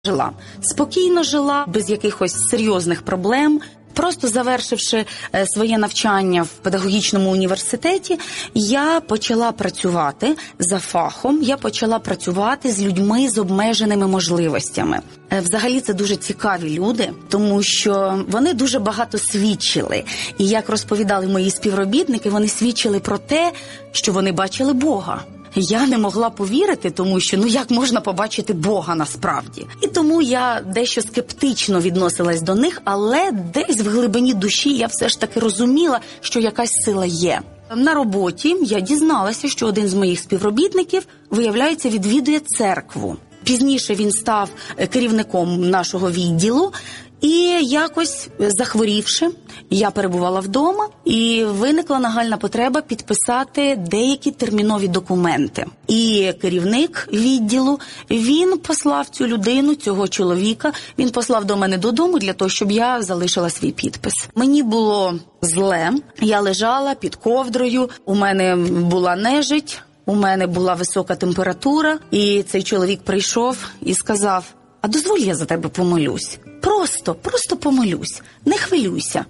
жила. Спокійно жила, без якихось серйозних проблем. Просто завершивши своє навчання в педагогічному університеті, я почала працювати за фахом, я почала працювати з людьми з обмеженими можливостями. Взагалі це дуже цікаві люди, тому що вони дуже багато свідчили. І як розповідали мої співробітники, вони свідчили про те, що вони бачили Бога. Я не могла повірити, тому що, як можна побачити Бога насправді? І тому я дещо скептично відносилась до них, але десь в глибині душі я все ж таки розуміла, що якась сила є. На роботі я дізналася, що один з моїх співробітників, виявляється, відвідує церкву. Пізніше він став керівником нашого відділу, і якось захворівши, я перебувала вдома, і виникла нагальна потреба підписати деякі термінові документи. І керівник відділу, він послав цю людину, цього чоловіка, він послав до мене додому для того, щоб я залишила свій підпис. Мені було зле, я лежала під ковдрою, у мене була нежить, у мене була висока температура, і цей чоловік прийшов і сказав: «А дозволь, я за тебе помолюсь. Просто помолюсь, не хвилюйся».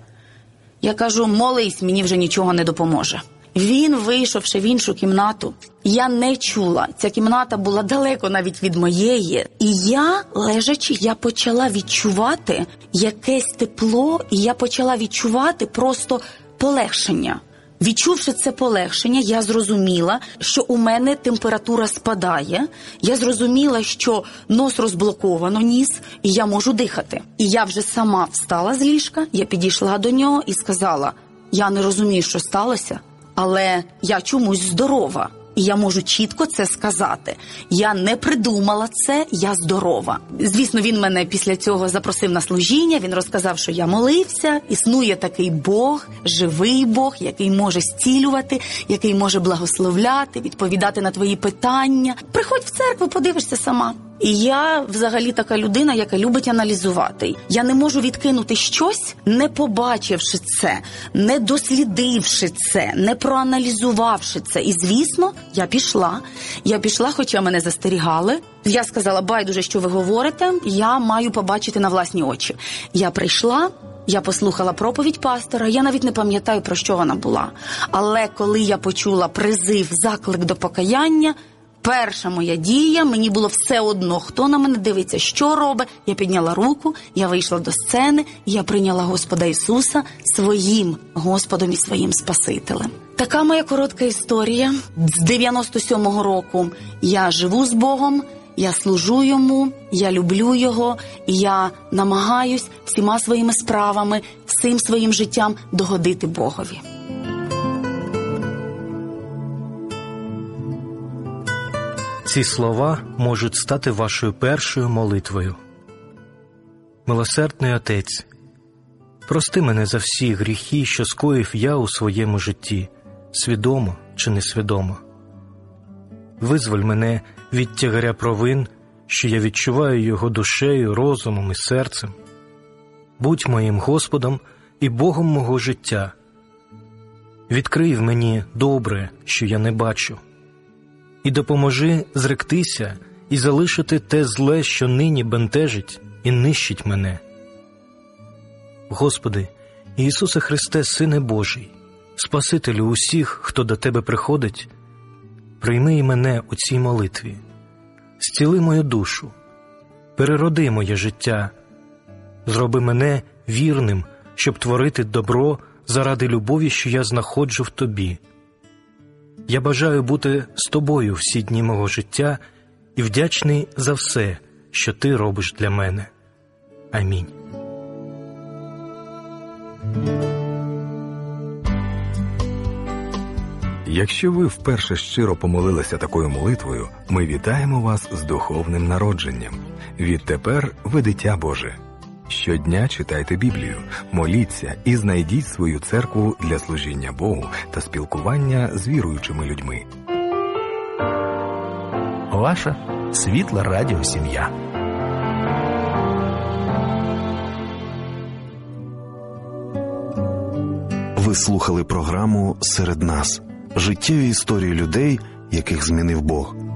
Я кажу: «Молись, мені вже нічого не допоможе». Він, вийшовши в іншу кімнату, я не чула. Ця кімната була далеко навіть від моєї. І я, лежачи, я почала відчувати якесь тепло, і я почала відчувати просто полегшення. Відчувши це полегшення, я зрозуміла, що у мене температура спадає, я зрозуміла, що нос розблоковано, ніс, і я можу дихати. І я вже сама встала з ліжка, я підійшла до нього і сказала: «Я не розумію, що сталося, але я чомусь здорова». І я можу чітко це сказати. Я не придумала це, я здорова. Звісно, він мене після цього запросив на служіння, він розказав, що я молився, існує такий Бог, живий Бог, який може зцілювати, який може благословляти, відповідати на твої питання. Приходь в церкву, подивишся сама. І я взагалі така людина, яка любить аналізувати. Я не можу відкинути щось, не побачивши це, не дослідивши це, не проаналізувавши це. І, звісно, я пішла, хоча мене застерігали. Я сказала: «Байдуже, що ви говорите, я маю побачити на власні очі». Я прийшла, я послухала проповідь пастора, я навіть не пам'ятаю, про що вона була. Але коли я почула призив, заклик до покаяння, перша моя дія, мені було все одно, хто на мене дивиться, що робить. Я підняла руку, я вийшла до сцени, і я прийняла Господа Ісуса своїм Господом і своїм Спасителем. Така моя коротка історія. З 97-го року я живу з Богом, я служу Йому, я люблю Його, і я намагаюсь всіма своїми справами, всім своїм життям догодити Богові. Ці слова можуть стати вашою першою молитвою. Милосердний Отець, прости мене за всі гріхи, що скоїв я у своєму житті, свідомо чи несвідомо. Визволь мене від тягаря провин, що я відчуваю його душею, розумом і серцем. Будь моїм Господом і Богом мого життя. Відкрий в мені добре, що я не бачу. І допоможи зректися і залишити те зле, що нині бентежить і нищить мене. Господи, Ісусе Христе, Сине Божий, Спасителю усіх, хто до Тебе приходить, прийми і мене у цій молитві. Зціли мою душу, перероди моє життя, зроби мене вірним, щоб творити добро заради любові, що я знаходжу в Тобі. Я бажаю бути з Тобою всі дні мого життя і вдячний за все, що Ти робиш для мене. Амінь. Якщо ви вперше щиро помолилися такою молитвою, ми вітаємо вас з духовним народженням. Відтепер ви дитя Боже. Щодня читайте Біблію, моліться і знайдіть свою церкву для служіння Богу та спілкування з віруючими людьми. Ваша світла радіосім'я. Ви слухали програму «Серед нас» – життєві історії людей, яких змінив Бог.